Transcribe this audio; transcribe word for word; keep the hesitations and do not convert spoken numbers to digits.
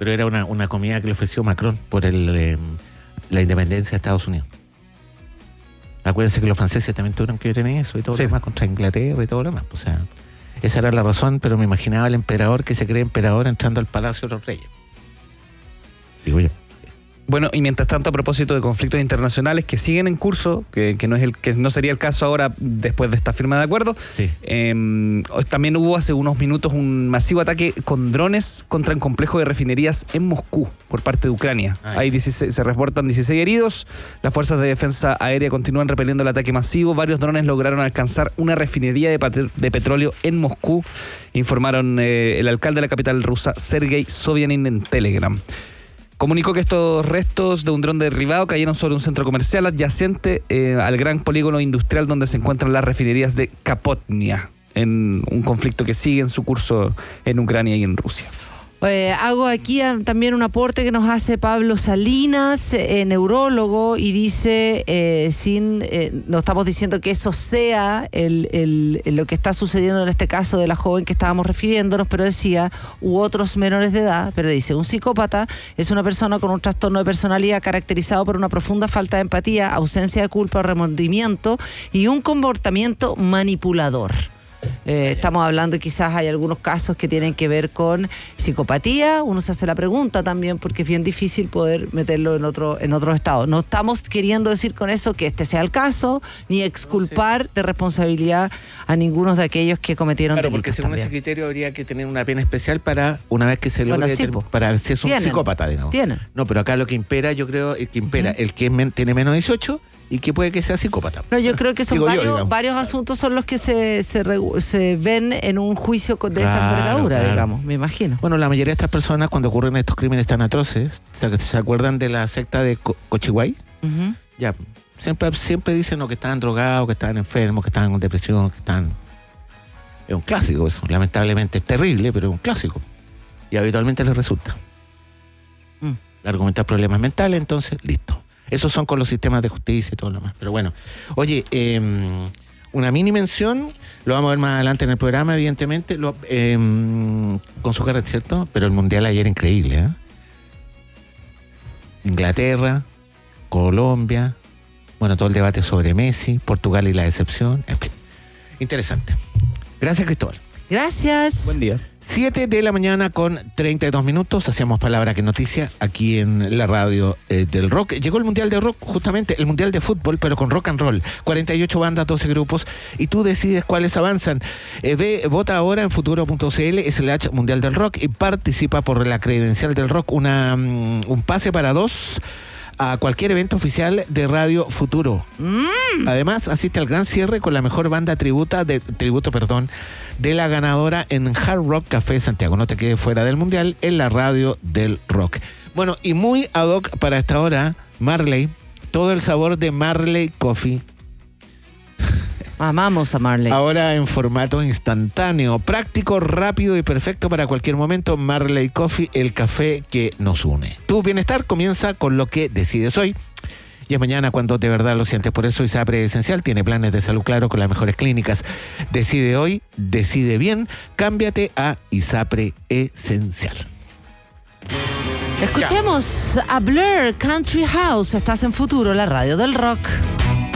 Pero era una, una comida que le ofreció Macron por el, eh, la independencia de Estados Unidos. Acuérdense que los franceses también tuvieron que ver en eso y todo sí. lo demás contra Inglaterra y todo lo demás. O sea, esa era la razón, pero me imaginaba el emperador que se cree emperador entrando al Palacio de los Reyes. Digo yo. Bueno, y mientras tanto, a propósito de conflictos internacionales que siguen en curso, que, que no es el que no sería el caso ahora después de esta firma de acuerdo, sí. eh, también hubo hace unos minutos un masivo ataque con drones contra un complejo de refinerías en Moscú por parte de Ucrania. Ay. Hay dieciséis, se reportan dieciséis heridos, las fuerzas de defensa aérea continúan repeliendo el ataque masivo, varios drones lograron alcanzar una refinería de, pat- de petróleo en Moscú, informaron eh, el alcalde de la capital rusa, Sergei Sobyanin, en Telegram. Comunicó que estos restos de un dron derribado cayeron sobre un centro comercial adyacente eh, al gran polígono industrial donde se encuentran las refinerías de Kapotnia, en un conflicto que sigue en su curso en Ucrania y en Rusia. Eh, hago aquí también un aporte que nos hace Pablo Salinas, eh, neurólogo, y dice, eh, sin, eh, no estamos diciendo que eso sea el, el, lo que está sucediendo en este caso de la joven que estábamos refiriéndonos, pero decía, u otros menores de edad, pero dice, un psicópata es una persona con un trastorno de personalidad caracterizado por una profunda falta de empatía, ausencia de culpa o remordimiento y un comportamiento manipulador. Eh, estamos hablando, quizás hay algunos casos que tienen que ver con psicopatía. Uno se hace la pregunta también porque es bien difícil poder meterlo en otro en otro estado. No estamos queriendo decir con eso que este sea el caso, ni exculpar de responsabilidad a ninguno de aquellos que cometieron claro, delitos. Porque según también. ese criterio habría que tener una pena especial para una vez que se logre bueno, sí, ter- para si es un tienen, psicópata, digamos. Tienen. No, pero acá lo que impera, yo creo, el que impera, uh-huh. el que men- tiene menos de dieciocho y que puede que sea psicópata. No, yo creo que son Digo varios, yo, varios asuntos son los que se, se, regu- se ven en un juicio de claro, esa envergadura, claro. digamos, me imagino. Bueno, la mayoría de estas personas, cuando ocurren estos crímenes tan atroces, ¿se, se acuerdan de la secta de Co- Cochihuay? Uh-huh. Ya, siempre, siempre dicen no, que estaban drogados, que estaban enfermos, que estaban con depresión, que están... Es un clásico eso, lamentablemente es terrible, pero es un clásico. Y habitualmente les resulta. Mm. Argumentar problemas mentales, entonces, listo. Esos son con los sistemas de justicia y todo lo demás. Pero bueno, oye, eh, una mini mención, lo vamos a ver más adelante en el programa, evidentemente, lo, eh, con su carrera, ¿cierto? Pero el Mundial ayer increíble, ¿eh? Inglaterra, Colombia, bueno, todo el debate sobre Messi, Portugal y la decepción. En fin, interesante. Gracias, Cristóbal. Gracias. Buen día. siete de la mañana con treinta y dos minutos, hacemos Palabra que Noticia aquí en la radio eh, del rock. Llegó el Mundial de Rock, justamente el Mundial de Fútbol, pero con rock and roll. cuarenta y ocho bandas, doce grupos, y tú decides cuáles avanzan. Eh, ve, vota ahora en futuro.cl slash Mundial del Rock y participa por la credencial del rock, una, um, un pase para dos a cualquier evento oficial de Radio Futuro. Mm. Además, asiste al gran cierre con la mejor banda tributa de, tributo perdón, de la ganadora en Hard Rock Café Santiago. No te quedes fuera del Mundial en la radio del rock. Bueno, y muy ad hoc para esta hora, Marley, todo el sabor de Marley Coffee. Amamos a Marley. Ahora en formato instantáneo, práctico, rápido y perfecto para cualquier momento. Marley Coffee, el café que nos une. Tu bienestar comienza con lo que decides hoy. Y es mañana cuando de verdad lo sientes. Por eso ISAPRE Esencial tiene planes de salud claro con las mejores clínicas. Decide hoy, decide bien. Cámbiate a ISAPRE Esencial. Escuchemos a Blur, Country House. Estás en Futuro, la radio del rock.